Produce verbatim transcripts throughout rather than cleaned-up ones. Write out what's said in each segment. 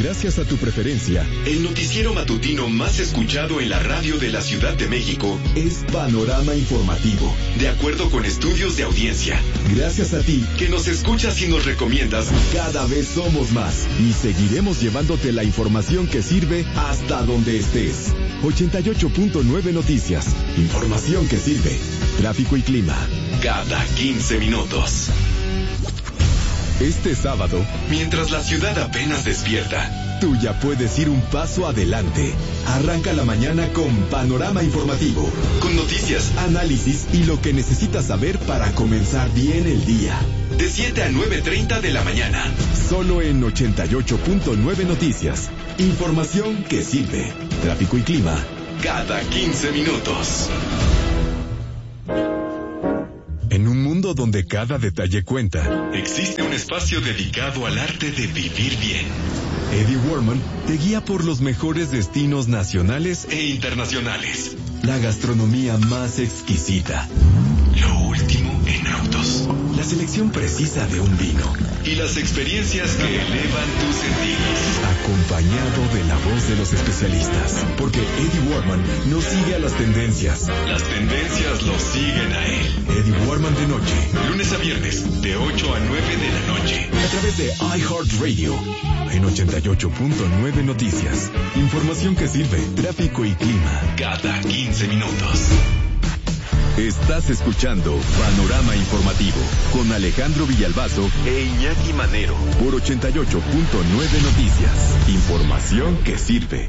Gracias a tu preferencia, el noticiero matutino más escuchado en la radio de la Ciudad de México es Panorama Informativo. De acuerdo con estudios de audiencia. Gracias a ti, que nos escuchas y nos recomiendas. Cada vez somos más y seguiremos llevándote la información que sirve hasta donde estés. ochenta y ocho punto nueve Noticias. Información que sirve. Tráfico y clima. Cada quince minutos. Este sábado, mientras la ciudad apenas despierta, tú ya puedes ir un paso adelante. Arranca la mañana con Panorama Informativo. Con noticias, análisis y lo que necesitas saber para comenzar bien el día. De siete a nueve treinta de la mañana. Solo en ochenta y ocho punto nueve Noticias. Información que sirve. Tráfico y clima. Cada quince minutos. En un mundo donde cada detalle cuenta, existe un espacio dedicado al arte de vivir bien. Eddie Warman te guía por los mejores destinos nacionales e internacionales. La gastronomía más exquisita. Lo último en autos. La selección precisa de un vino. Y las experiencias que elevan tus sentidos. Acompañado de la voz de los especialistas. Porque Eddie Warman no sigue a las tendencias. Las tendencias lo siguen a él. Eddie Warman de noche. Lunes a viernes, de ocho a nueve de la noche. A través de iHeartRadio. En ochenta y ocho punto nueve Noticias. Información que sirve. Tráfico y clima. Cada quince minutos. Estás escuchando Panorama Informativo con Alejandro Villalbazo e Iñaki Manero por ochenta y ocho punto nueve Noticias. Información que sirve.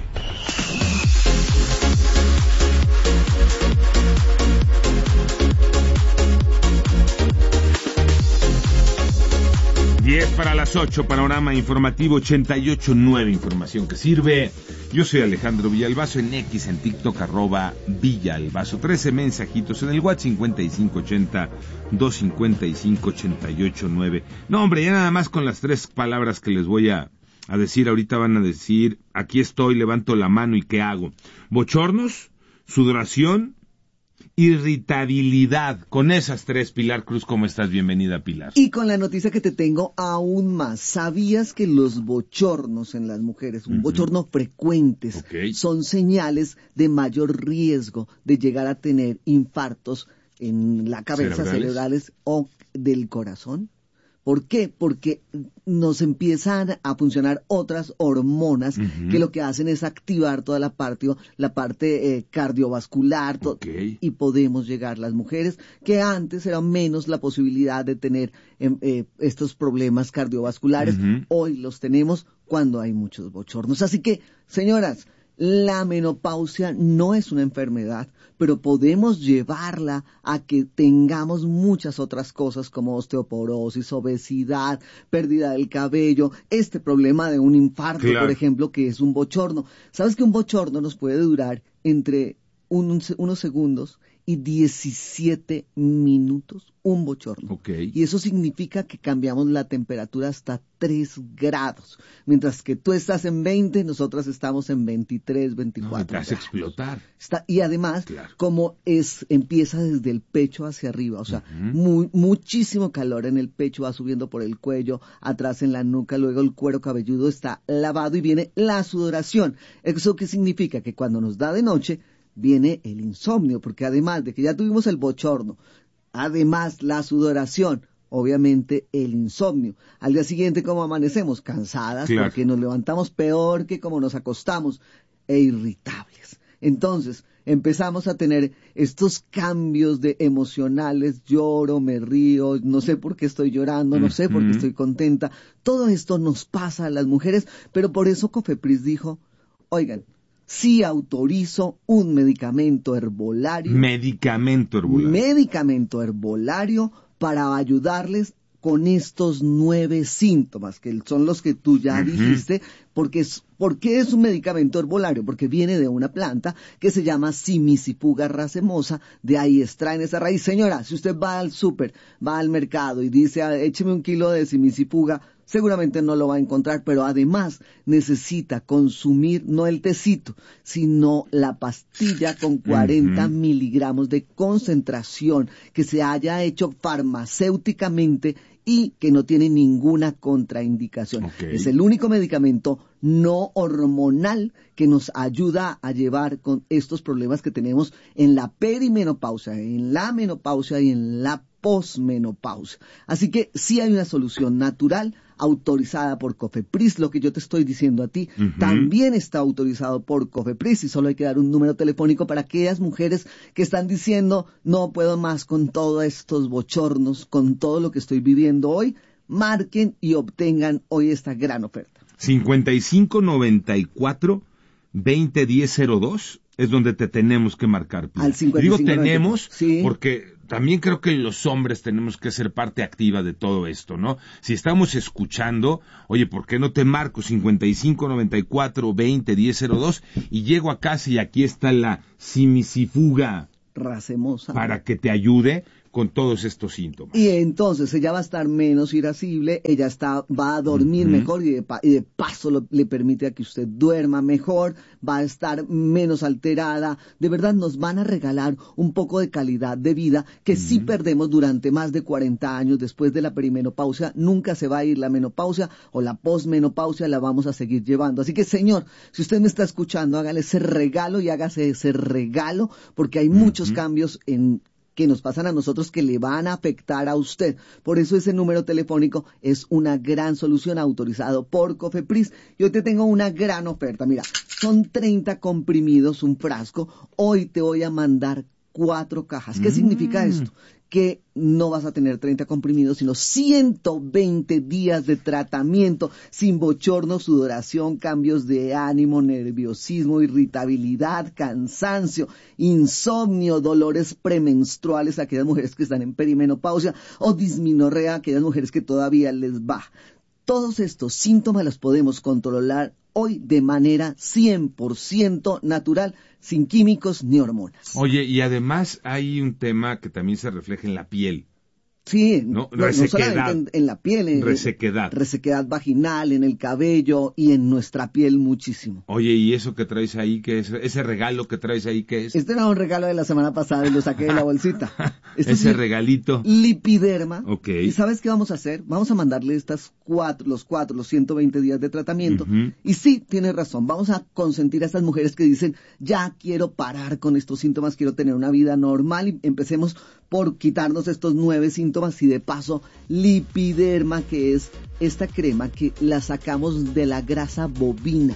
diez para las ocho, Panorama Informativo ochenta y ocho punto nueve, información que sirve. Yo soy Alejandro Villalbazo, en X, en TikTok, arroba Villalbazo. trece mensajitos en el WhatsApp, cincuenta y cinco ochenta, doscientos cincuenta y cinco, ochenta y ocho nueve. No, hombre, ya nada más con las tres palabras que les voy a, a decir. Ahorita van a decir, aquí estoy, levanto la mano y ¿qué hago? Bochornos, sudoración, irritabilidad. Con esas tres, Pilar Cruz, ¿cómo estás? Bienvenida, Pilar. Y con la noticia que te tengo aún más. ¿Sabías que los bochornos en las mujeres, un uh-huh. bochorno frecuentes, okay. son señales de mayor riesgo de llegar a tener infartos en la cabeza, cerebrales, cerebrales o del corazón? ¿Por qué? Porque nos empiezan a funcionar otras hormonas uh-huh. que lo que hacen es activar toda la parte, la parte eh, cardiovascular to- okay. y podemos llegar las mujeres que antes era menos la posibilidad de tener eh, eh, estos problemas cardiovasculares, uh-huh. hoy los tenemos cuando hay muchos bochornos. Así que, señoras, la menopausia no es una enfermedad, pero podemos llevarla a que tengamos muchas otras cosas como osteoporosis, obesidad, pérdida del cabello, este problema de un infarto, claro. por ejemplo, que es un bochorno. ¿Sabes que un bochorno nos puede durar entre un, un, unos segundos y diecisiete minutos? Un bochorno. Okay. Y eso significa que cambiamos la temperatura hasta tres grados. Mientras que tú estás en veinte, nosotras estamos en veintitrés, veinticuatro. No, te hace explotar. Está, y además, claro. como es, empieza desde el pecho hacia arriba, o sea, uh-huh. muy, muchísimo calor en el pecho, va subiendo por el cuello, atrás en la nuca, luego el cuero cabelludo está lavado y viene la sudoración. ¿Eso qué significa? Que cuando nos da de noche, viene el insomnio, porque además de que ya tuvimos el bochorno, además la sudoración, obviamente el insomnio. Al día siguiente, ¿cómo amanecemos? Cansadas, claro. porque nos levantamos peor que como nos acostamos, e irritables. Entonces, empezamos a tener estos cambios de emocionales, lloro, me río, no sé por qué estoy llorando, no sé por qué estoy contenta. Todo esto nos pasa a las mujeres, pero por eso Cofepris dijo, oigan, sí autorizo un medicamento herbolario. Medicamento herbolario. Medicamento herbolario para ayudarles con estos nueve síntomas, que son los que tú ya uh-huh. dijiste, porque es, ¿por qué es un medicamento herbolario? Porque viene de una planta que se llama Cimicifuga racemosa, de ahí extraen esa raíz. Señora, si usted va al súper, va al mercado y dice, écheme un kilo de Cimicifuga, seguramente no lo va a encontrar, pero además necesita consumir no el tecito, sino la pastilla con cuarenta uh-huh. miligramos de concentración que se haya hecho farmacéuticamente y que no tiene ninguna contraindicación. Okay. Es el único medicamento no hormonal que nos ayuda a llevar con estos problemas que tenemos en la perimenopausia, en la menopausia y en la posmenopausia. Así que sí hay una solución natural autorizada por COFEPRIS. Lo que yo te estoy diciendo a ti uh-huh. también está autorizado por COFEPRIS y solo hay que dar un número telefónico para aquellas mujeres que están diciendo no puedo más con todos estos bochornos, con todo lo que estoy viviendo hoy. Marquen y obtengan hoy esta gran oferta. cincuenta y cinco noventa y cuatro veinte diez cero dos es donde te tenemos que marcar. Al cincuenta y cinco, digo tenemos sí. porque también creo que los hombres tenemos que ser parte activa de todo esto, ¿no? Si estamos escuchando, oye, ¿por qué no te marco cincuenta y cinco noventa y cuatro veinte diez cero dos y llego a casa y aquí está la simisifuga racemosa para que te ayude con todos estos síntomas? Y entonces ella va a estar menos irascible, ella está, va a dormir uh-huh. mejor y de, y de paso lo, le permite a que usted duerma mejor, va a estar menos alterada. De verdad nos van a regalar un poco de calidad de vida que uh-huh. sí perdemos durante más de cuarenta años después de la perimenopausia. Nunca se va a ir la menopausia o la posmenopausia, la vamos a seguir llevando. Así que, señor, si usted me está escuchando, hágale ese regalo y hágase ese regalo porque hay uh-huh. muchos cambios en que nos pasan a nosotros que le van a afectar a usted. Por eso ese número telefónico es una gran solución autorizado por COFEPRIS. Y hoy te tengo una gran oferta. Mira, son treinta comprimidos, un frasco. Hoy te voy a mandar cuatro cajas. ¿Qué mm. significa esto? Que no vas a tener treinta comprimidos, sino ciento veinte días de tratamiento sin bochorno, sudoración, cambios de ánimo, nerviosismo, irritabilidad, cansancio, insomnio, dolores premenstruales a aquellas mujeres que están en perimenopausia o disminorrea a aquellas mujeres que todavía les va. Todos estos síntomas los podemos controlar hoy de manera cien por ciento natural, sin químicos ni hormonas. Oye, y además hay un tema que también se refleja en la piel. Sí, no, no, no solamente en, en la piel, en, resequedad. resequedad vaginal, en el cabello y en nuestra piel muchísimo. Oye, ¿y eso que traes ahí qué es? ¿Ese regalo que traes ahí qué es? Este era un regalo de la semana pasada y lo saqué de la bolsita. Este Ese es regalito. Lipiderma. Ok. ¿Y sabes qué vamos a hacer? Vamos a mandarle estas cuatro, los cuatro, los ciento veinte días de tratamiento. Uh-huh. Y sí, tienes razón, vamos a consentir a estas mujeres que dicen, ya quiero parar con estos síntomas, quiero tener una vida normal y empecemos por quitarnos estos nueve síntomas y de paso Lipiderma, que es esta crema que la sacamos de la grasa bovina,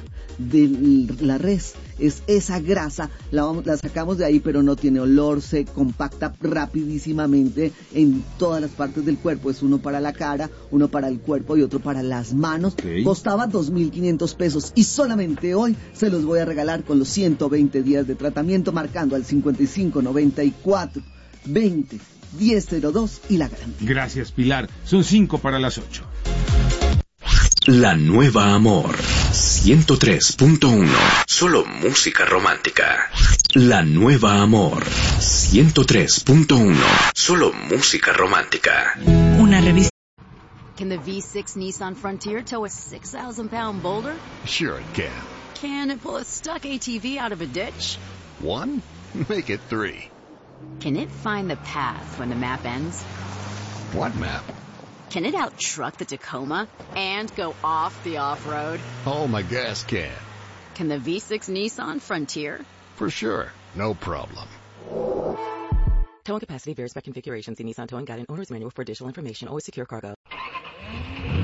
de la res. Es esa grasa, la, vamos, la sacamos de ahí, pero no tiene olor, se compacta rapidísimamente en todas las partes del cuerpo. Es uno para la cara, uno para el cuerpo y otro para las manos. Okay. Costaba dos mil quinientos pesos y solamente hoy se los voy a regalar con los ciento veinte días de tratamiento, marcando al cincuenta y cinco noventa y cuatro veinte diez cero dos y la garantía. Gracias, Pilar. Son cinco para las ocho. La Nueva Amor ciento tres punto uno. Solo música romántica. La Nueva Amor ciento tres punto uno. Solo música romántica. Una revista. Can the V six Nissan Frontier tow a six thousand pound boulder? Sure it can. Can it pull a stuck A T V out of a ditch? One? Make it three. Can it find the path when the map ends? What map? Can it out-truck the Tacoma and go off the off-road? Oh, my gas can. Can the V six Nissan Frontier? For sure. No problem. Towing capacity varies by configuration. See Nissan Towing Guide and Owner's Manual for additional information. Always secure cargo.